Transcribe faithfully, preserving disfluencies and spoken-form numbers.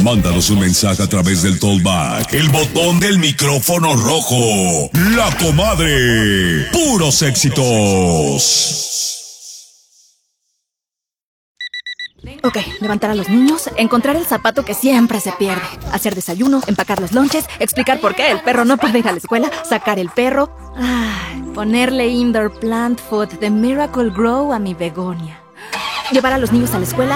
Mándanos un mensaje a través del Talkback, el botón del micrófono rojo. La Comadre. Puros éxitos. Ok, levantar a los niños, encontrar el zapato que siempre se pierde, hacer desayuno, empacar los lonches, explicar por qué el perro no puede ir a la escuela, sacar el perro, ay, ponerle indoor plant food de Miracle Grow a mi begonia, llevar a los niños a la escuela,